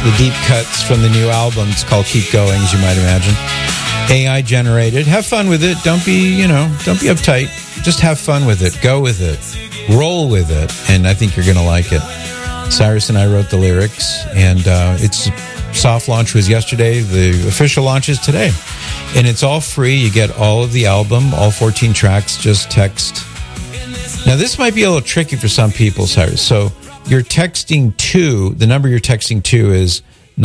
the deep cuts from the new album. It's called Keep Going, as you might imagine. AI generated. Have fun with it. Don't be uptight. Just have fun with it. Go with it. Roll with it. And I think you're going to like it. Cyrus and I wrote the lyrics, and its soft launch was yesterday. The official launch is today. And it's all free. You get all of the album, all 14 tracks. Just text. Now, this might be a little tricky for some people, Cyrus. So you're texting to, the number you're texting to is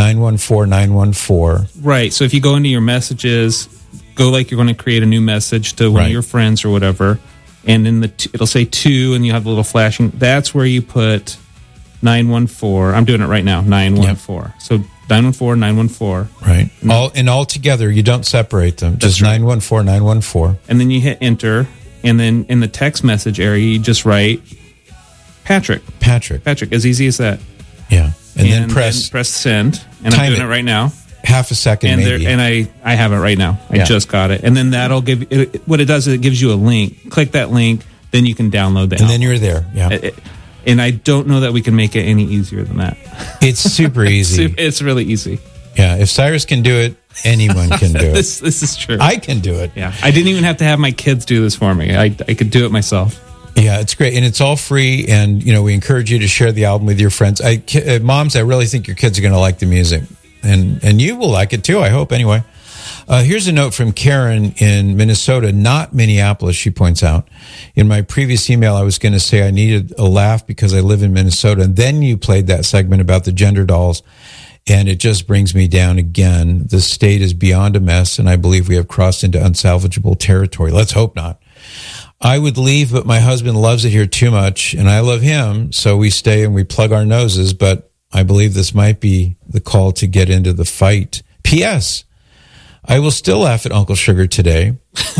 914-914. Right. So if you go into your messages, go like you're going to create a new message to one of your friends or whatever, and in it'll say 2, and you have the little flashing. That's where you put 914. I'm doing it right now, 914. Yep. So 914-914. Right. All together, you don't separate them. Just 914-914. And then you hit enter, and then in the text message area, you just write Patrick. As easy as that. Yeah. And then press send. And I'm doing it right now. Half a second, maybe. And I have it right now. I just got it. And then that'll give it, what it does is it gives you a link. Click that link, then you can download that. And then you're there. Yeah. And I don't know that we can make it any easier than that. It's super easy. It's really easy. Yeah. If Cyrus can do it, anyone can do it. This is true. I can do it. Yeah. I didn't even have to have my kids do this for me. I could do it myself. Yeah, it's great. And it's all free. And, we encourage you to share the album with your friends. Moms, I really think your kids are going to like the music. And you will like it too, I hope, anyway. Here's a note from Karen in Minnesota, not Minneapolis, she points out. In my previous email, I was going to say I needed a laugh because I live in Minnesota. And then you played that segment about the gender dolls. And it just brings me down again. The state is beyond a mess, and I believe we have crossed into unsalvageable territory. Let's hope not. I would leave, but my husband loves it here too much, and I love him, so we stay and we plug our noses, but I believe this might be the call to get into the fight. P.S. I will still laugh at Uncle Sugar today,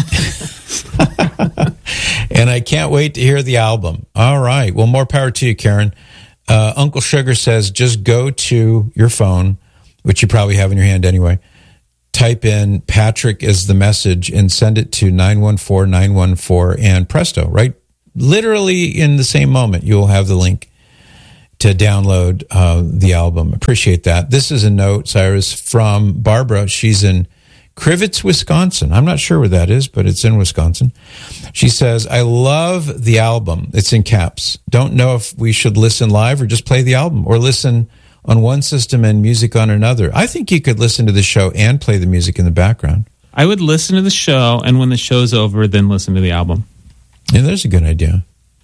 and I can't wait to hear the album. All right, well, more power to you, Karen. Uncle Sugar says just go to your phone, which you probably have in your hand anyway, type in Patrick as the message and send it to 914-914, and presto, right? Literally in the same moment, you'll have the link to download the album. Appreciate that. This is a note, Cyrus, from Barbara. She's in Crivitz, Wisconsin. I'm not sure where that is, but it's in Wisconsin. She says, I love the album. It's in caps. Don't know if we should listen live or just play the album, or listen on one system and music on another. I think you could listen to the show and play the music in the background. I would listen to the show, and when the show's over, then listen to the album. Yeah, there's a good idea.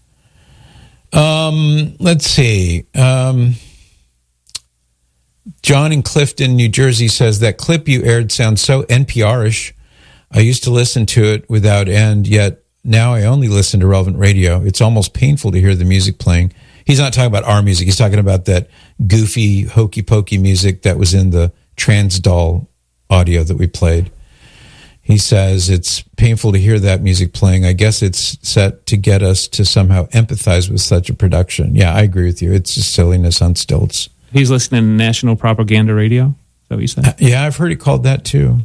Let's see. John in Clifton, New Jersey says, that clip you aired sounds so NPR-ish. I used to listen to it without end, yet now I only listen to Relevant Radio. It's almost painful to hear the music playing. He's not talking about our music. He's talking about that goofy, hokey-pokey music that was in the Transdoll audio that we played. He says it's painful to hear that music playing. I guess it's set to get us to somehow empathize with such a production. Yeah, I agree with you. It's just silliness on stilts. He's listening to National Propaganda Radio? Is that what you said? Yeah, I've heard it called that too.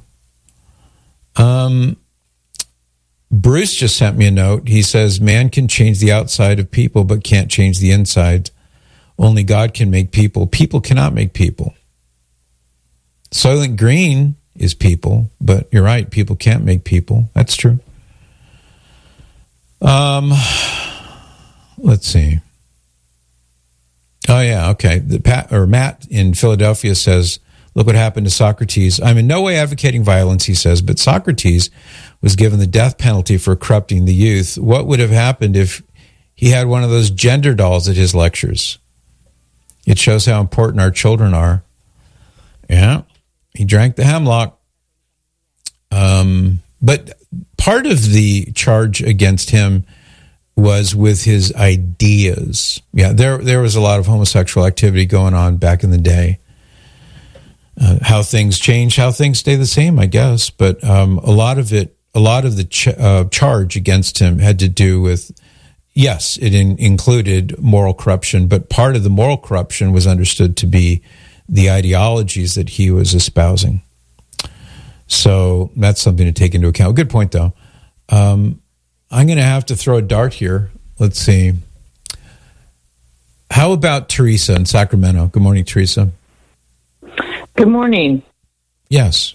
Bruce just sent me a note. He says, man can change the outside of people, but can't change the inside. Only God can make people. People cannot make people. Soylent Green is people, but you're right, people can't make people. That's true. Let's see. Oh, yeah, okay. Matt in Philadelphia says, look what happened to Socrates. I'm in no way advocating violence, he says, but Socrates was given the death penalty for corrupting the youth. What would have happened if he had one of those gender dolls at his lectures? It shows how important our children are. Yeah, he drank the hemlock. But part of the charge against him was with his ideas. Yeah, there was a lot of homosexual activity going on back in the day. How things change, how things stay the same, I guess. But a lot of the charge against him had to do with, yes, it included moral corruption, but part of the moral corruption was understood to be the ideologies that he was espousing. So that's something to take into account. Good point, though. I'm going to have to throw a dart here. Let's see. How about Teresa in Sacramento? Good morning, Teresa. Good morning. Yes.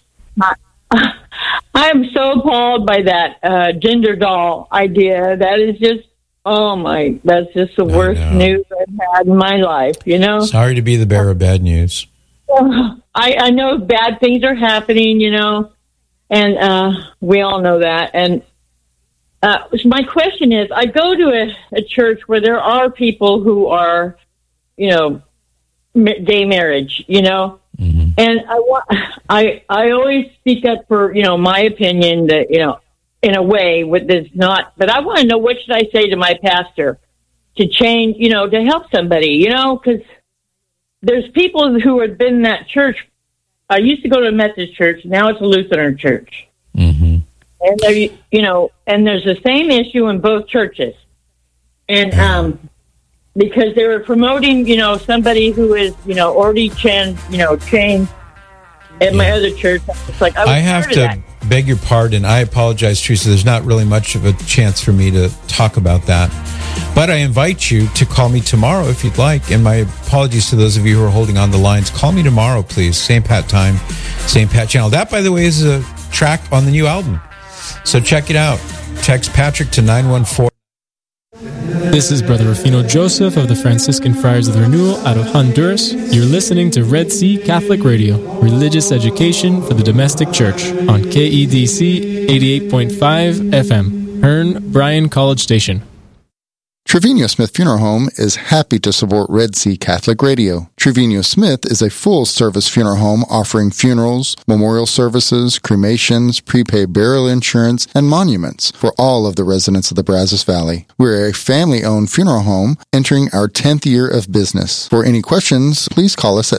I'm so appalled by that gender doll idea. That is just, that's just the worst news I've had in my life, you know? Sorry to be the bearer of bad news. I know bad things are happening, you know, and we all know that. And my question is, I go to a church where there are people who are, you know, gay marriage, you know, and I always speak up for, you know, my opinion that, you know, in a way with this not, but I want to know what should I say to my pastor to change, you know, to help somebody, you know, because there's people who have been in that church. I used to go to a Methodist church. Now it's a Lutheran church. Mm-hmm. And there, you know, and there's the same issue in both churches. And, because they were promoting, you know, somebody who is, you know, already changed at my other church. It's like, I have to beg your pardon. I apologize, Teresa. There's not really much of a chance for me to talk about that. But I invite you to call me tomorrow if you'd like. And my apologies to those of you who are holding on the lines. Call me tomorrow, please. Same Pat time, same Pat channel. That, by the way, is a track on the new album. So check it out. Text Patrick to 914. This is Brother Rufino Joseph of the Franciscan Friars of the Renewal out of Honduras. You're listening to Red Sea Catholic Radio, religious education for the domestic church on KEDC 88.5 FM, Hearn Bryan College Station. Trevino Smith Funeral Home is happy to support Red Sea Catholic Radio. Trevino Smith is a full-service funeral home offering funerals, memorial services, cremations, prepaid burial insurance, and monuments for all of the residents of the Brazos Valley. We're a family-owned funeral home entering our 10th year of business. For any questions, please call us at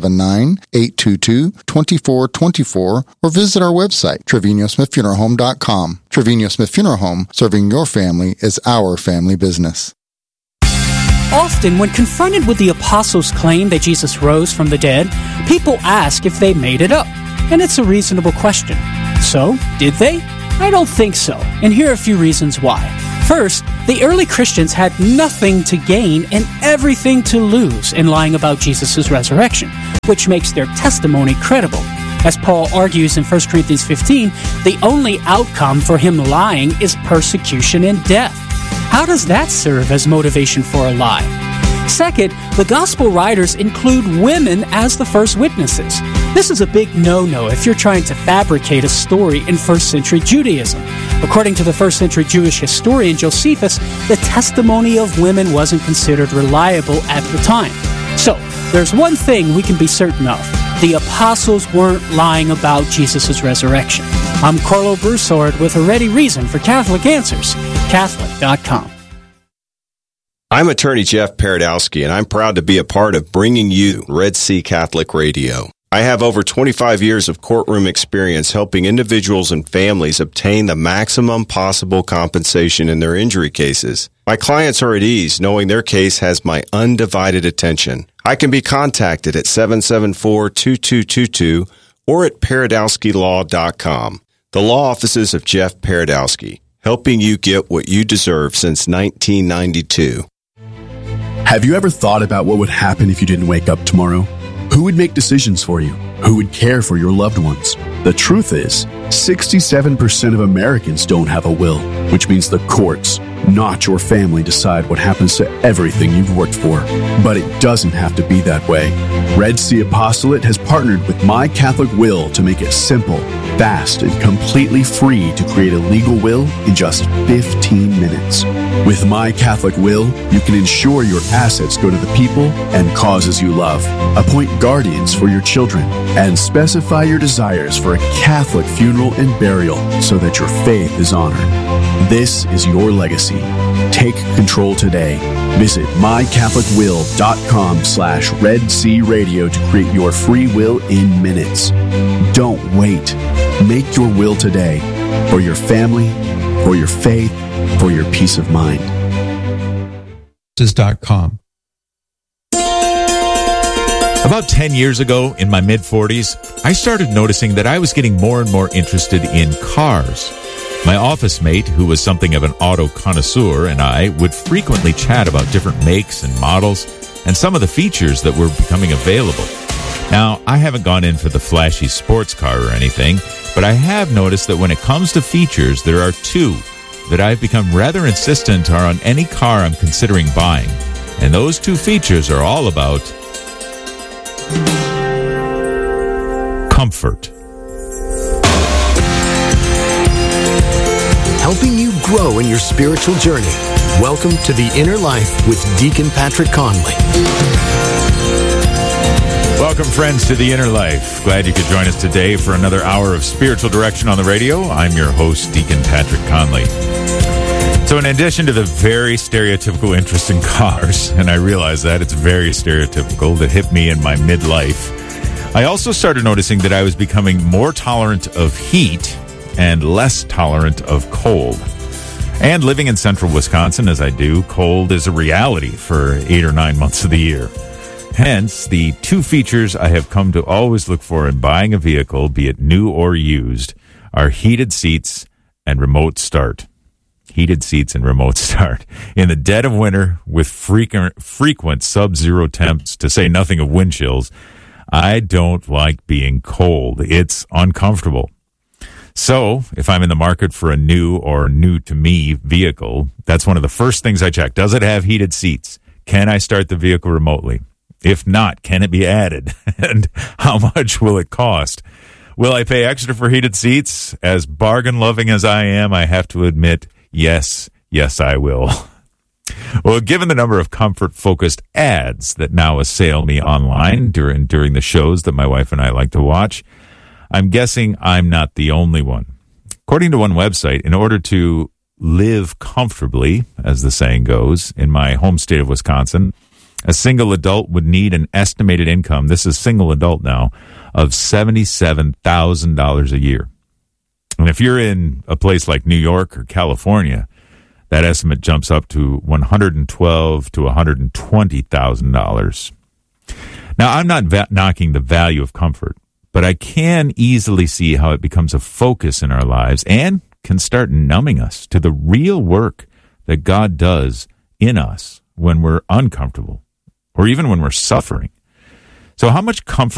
979-822-2424 or visit our website, TrevinoSmithFuneralHome.com. Trevino Smith Funeral Home, serving your family is our family business. Often, when confronted with the apostles' claim that Jesus rose from the dead, people ask if they made it up. And it's a reasonable question. So, did they? I don't think so. And here are a few reasons why. First, the early Christians had nothing to gain and everything to lose in lying about Jesus' resurrection, which makes their testimony credible. As Paul argues in 1 Corinthians 15, the only outcome for him lying is persecution and death. How does that serve as motivation for a lie? Second, the gospel writers include women as the first witnesses. This is a big no-no if you're trying to fabricate a story in first century Judaism. According to the first century Jewish historian Josephus, the testimony of women wasn't considered reliable at the time. So, there's one thing we can be certain of. The apostles weren't lying about Jesus' resurrection. I'm Carlo Broussard with a ready reason for Catholic Answers, Catholic.com. I'm attorney Jeff Paradowski, and I'm proud to be a part of bringing you Red Sea Catholic Radio. I have over 25 years of courtroom experience helping individuals and families obtain the maximum possible compensation in their injury cases. My clients are at ease knowing their case has my undivided attention. I can be contacted at 774-2222 or at paradowskilaw.com. The law offices of Jeff Paradowski, helping you get what you deserve since 1992. Have you ever thought about what would happen if you didn't wake up tomorrow? Who would make decisions for you? Who would care for your loved ones? The truth is, 67% of Americans don't have a will, which means the courts, not your family, decide what happens to everything you've worked for. But it doesn't have to be that way. Red Sea Apostolate has partnered with My Catholic Will to make it simple, fast, and completely free to create a legal will in just 15 minutes. With My Catholic Will, you can ensure your assets go to the people and causes you love, appoint guardians for your children, and specify your desires for a Catholic funeral and burial so that your faith is honored. This is your legacy. Take control today. Visit mycatholicwill.com/Red Sea Radio to create your free will in minutes. Don't wait. Make your will today for your family, for your faith, for your peace of mind. .com. About 10 years ago, in my mid-40s, I started noticing that I was getting more and more interested in cars. My office mate, who was something of an auto connoisseur, and I would frequently chat about different makes and models and some of the features that were becoming available. Now, I haven't gone in for the flashy sports car or anything, but I have noticed that when it comes to features, there are two that I've become rather insistent are on any car I'm considering buying. And those two features are all about comfort. Helping you grow in your spiritual journey. Welcome to The Inner Life with Deacon Patrick Conley. Welcome, friends, to The Inner Life. Glad you could join us today for another hour of spiritual direction on the radio. I'm your host, Deacon Patrick Conley. So in addition to the very stereotypical interest in cars, and I realize that it's very stereotypical, that hit me in my midlife, I also started noticing that I was becoming more tolerant of heat and less tolerant of cold. And living in central Wisconsin, as I do, cold is a reality for 8 or 9 months of the year. Hence, the two features I have come to always look for in buying a vehicle, be it new or used, are heated seats and remote start. Heated seats and remote start. In the dead of winter, with frequent sub-zero temps, to say nothing of wind chills, I don't like being cold. It's uncomfortable. So, if I'm in the market for a new or new-to-me vehicle, that's one of the first things I check. Does it have heated seats? Can I start the vehicle remotely? If not, can it be added? And how much will it cost? Will I pay extra for heated seats? As bargain-loving as I am, I have to admit, yes, I will. Well, given the number of comfort-focused ads that now assail me online during the shows that my wife and I like to watch, I'm guessing I'm not the only one. According to one website, in order to live comfortably, as the saying goes, in my home state of Wisconsin, a single adult would need an estimated income, this is single adult now, of $77,000 a year. And if you're in a place like New York or California, that estimate jumps up to $112,000 to $120,000. Now, I'm not knocking the value of comfort, but I can easily see how it becomes a focus in our lives and can start numbing us to the real work that God does in us when we're uncomfortable or even when we're suffering. So how much comfort